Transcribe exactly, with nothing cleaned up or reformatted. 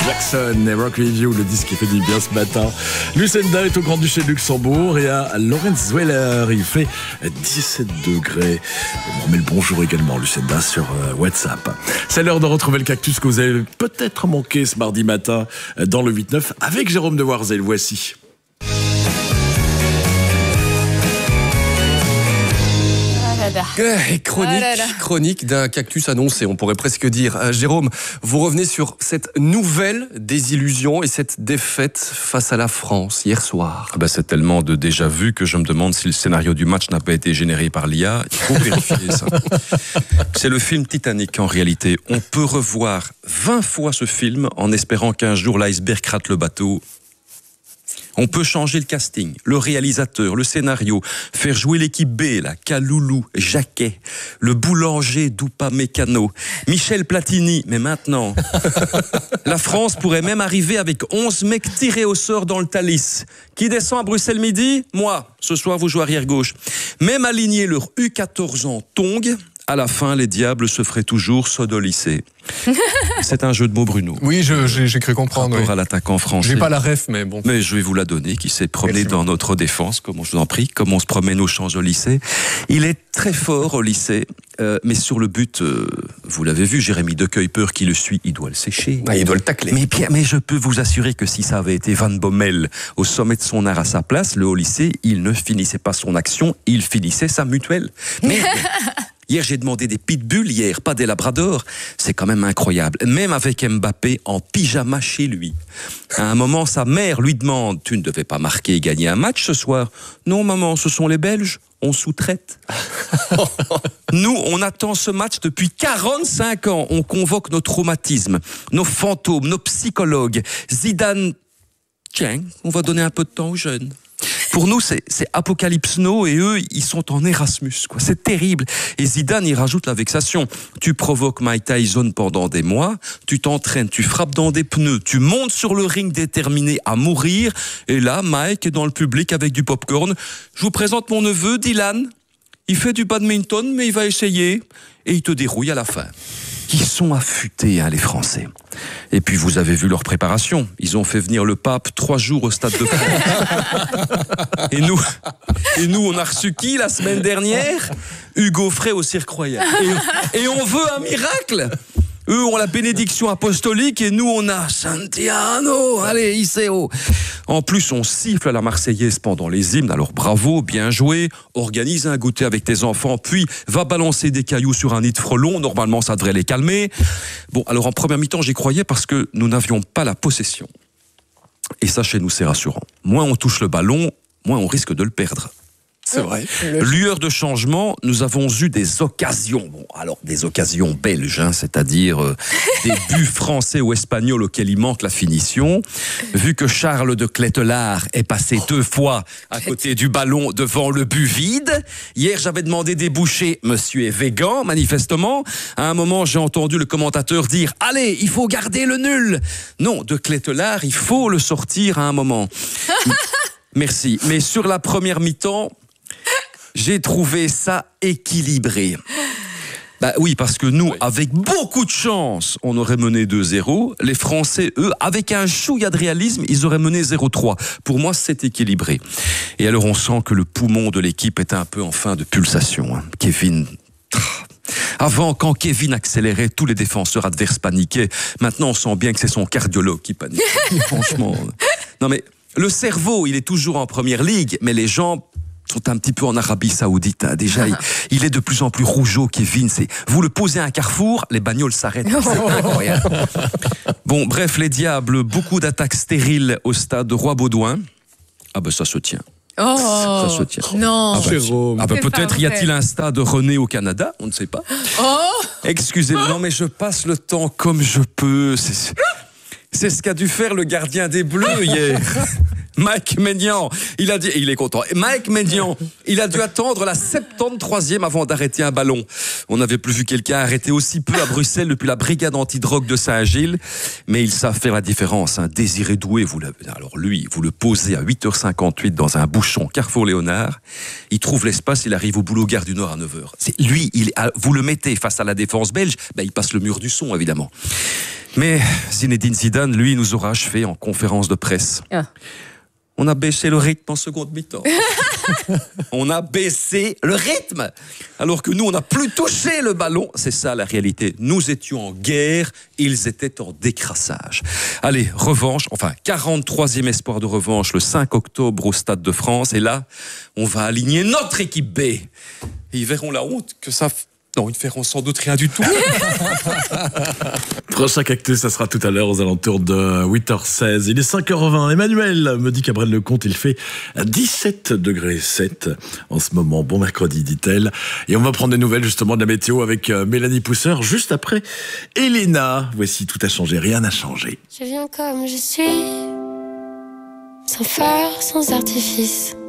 Jackson et Rock Review, le disque qui fait du bien ce matin. Lucinda est au Grand-Duché de Luxembourg et à Lorenzweiler, il fait dix-sept degrés. On remet le bonjour également, Lucinda, sur WhatsApp. C'est l'heure de retrouver le cactus que vous avez peut-être manqué ce mardi matin dans le huit neuf avec Jérôme Dewarzel. Voici. Et chronique, ah là là. chronique d'un cactus annoncé, on pourrait presque dire. Euh, Jérôme, vous revenez sur cette nouvelle désillusion et cette défaite face à la France hier soir. Ah bah c'est tellement de déjà vu que je me demande si le scénario du match n'a pas été généré par l'I A. Il faut vérifier ça. C'est le film Titanic en réalité. On peut revoir vingt fois ce film en espérant qu'un jour l'iceberg rate le bateau. On peut changer le casting, le réalisateur, le scénario, faire jouer l'équipe B, là, Kaloulou, Jacquet, le boulanger d'Oupa Mécano, Michel Platini, mais maintenant. La France pourrait même arriver avec onze mecs tirés au sort dans le Thalys. Qui descend à Bruxelles midi ? Moi. Ce soir, vous jouez arrière gauche. Même aligner leur U quatorze en tongs, à la fin, les diables se feraient toujours sodolisser. C'est un jeu de mots, Bruno. Oui, je, j'ai, j'ai cru comprendre. Rapport oui. à l'attaquant français. J'ai pas la ref, mais bon. Mais je vais vous la donner, qui s'est promené dans notre défense, comme je vous en prie, comme on se promène aux champs au lycée. Il est très fort au lycée, euh, mais sur le but, euh, vous l'avez vu, Jérémy Decueil-Peur qui le suit, il doit le sécher. Ah, il doit le tacler. Mais, Pierre, mais je peux vous assurer que si ça avait été Van Bommel au sommet de son art à sa place, le haut lycée, il ne finissait pas son action, il finissait sa mutuelle. Mais... Hier, j'ai demandé des pitbulls, hier, pas des labradors. C'est quand même incroyable. Même avec Mbappé en pyjama chez lui. À un moment, sa mère lui demande « Tu ne devais pas marquer et gagner un match ce soir ?» « Non, maman, ce sont les Belges. On sous-traite. » Nous, on attend ce match depuis quarante-cinq ans. On convoque nos traumatismes, nos fantômes, nos psychologues. Zidane, tiens, on va donner un peu de temps aux jeunes. Pour nous, c'est, c'est Apocalypse Now et eux, ils sont en Erasmus, quoi. C'est terrible. Et Zidane, il rajoute la vexation. Tu provoques Mike Tyson pendant des mois, tu t'entraînes, tu frappes dans des pneus, tu montes sur le ring déterminé à mourir, et là, Mike est dans le public avec du popcorn. Je vous présente mon neveu, Dylan. Il fait du badminton, mais il va essayer. Et il te dérouille à la fin. Ils sont affûtés, hein, les Français. Et puis, vous avez vu leur préparation. Ils ont fait venir le pape trois jours au Stade de France. Et nous, et nous, on a reçu qui la semaine dernière ? Hugo Frey au Cirque Royal. Et, et on veut un miracle. Eux ont la bénédiction apostolique et nous, on a Santiano. Allez, Iseo. En plus, on siffle à la Marseillaise pendant les hymnes. Alors bravo, bien joué. Organise un goûter avec tes enfants, puis va balancer des cailloux sur un nid de frelons. Normalement, ça devrait les calmer. Bon, alors en première mi-temps, j'y croyais parce que nous n'avions pas la possession. Et ça, chez nous, c'est rassurant. Moins on touche le ballon, moins on risque de le perdre. C'est vrai. Lueur de changement, nous avons eu des occasions. Bon, alors des occasions belges, hein, c'est-à-dire euh, des buts français ou espagnols auxquels il manque la finition. Vu que Charles de Clételard est passé deux fois à côté du ballon devant le but vide. Hier, j'avais demandé des bouchées. Monsieur est végan, manifestement. À un moment, j'ai entendu le commentateur dire « Allez, il faut garder le nul !» Non, de Clételard, il faut le sortir à un moment. Merci. Mais sur la première mi-temps, j'ai trouvé ça équilibré. Bah oui, parce que nous, oui. avec beaucoup de chance, on aurait mené deux zéro. Les Français, eux, avec un chouïa de réalisme, ils auraient mené zéro trois. Pour moi, c'est équilibré. Et alors, on sent que le poumon de l'équipe est un peu en fin de pulsation. Hein. Kevin... Avant, quand Kevin accélérait, tous les défenseurs adverses paniquaient. Maintenant, on sent bien que c'est son cardiologue qui panique. Franchement. Non mais, le cerveau, il est toujours en première ligue, mais les jambes sont un petit peu en Arabie Saoudite. Hein. Déjà, il, il est de plus en plus rougeau, Kevin. C'est, vous le posez à un carrefour, les bagnoles s'arrêtent. C'est incroyable. Bon, bref, les diables, beaucoup d'attaques stériles au stade de Roi-Baudouin. Ah ben, ça se tient. Oh, ça se tient. Non. Ah ben, ah ben peut-être y a-t-il un stade René au Canada, on ne sait pas. Oh. Excusez-moi, non mais je passe le temps comme je peux. C'est, c'est ce qu'a dû faire le gardien des Bleus hier. Mike Maignan, il a dit, il est content. Mike Maignan, il a dû attendre la soixante-treizième avant d'arrêter un ballon. On n'avait plus vu quelqu'un arrêter aussi peu à Bruxelles depuis la brigade antidrogue de Saint-Gilles. Mais ils savent faire la différence. Hein. Désiré Doué, vous l'avez. Alors lui, vous le posez à huit heures cinquante-huit dans un bouchon Carrefour Léonard. Il trouve l'espace, il arrive au boulot Gare du Nord à neuf heures. C'est lui, il, vous le mettez face à la défense belge, ben, il passe le mur du son, évidemment. Mais Zinedine Zidane, lui, nous aura achevé en conférence de presse. Ah. On a baissé le rythme en seconde mi-temps. On a baissé le rythme. Alors que nous, on n'a plus touché le ballon. C'est ça la réalité. Nous étions en guerre, ils étaient en décrassage. Allez, revanche, enfin, quarante-troisième espoir de revanche le cinq octobre au Stade de France. Et là, on va aligner notre équipe B. Et ils verront la honte que ça... F... Non, ils ne feront sans doute rien du tout. Prochain Cactus, ça sera tout à l'heure aux alentours de huit heures seize. Il est cinq heures vingt. Emmanuel me dit qu'à Braine-le-Comte, il fait dix-sept degrés sept en ce moment. Bon mercredi, dit-elle. Et on va prendre des nouvelles justement de la météo avec Mélanie Pousseur juste après Elena. Voici, tout a changé, rien n'a changé. Je viens comme je suis, sans phare, sans artifice.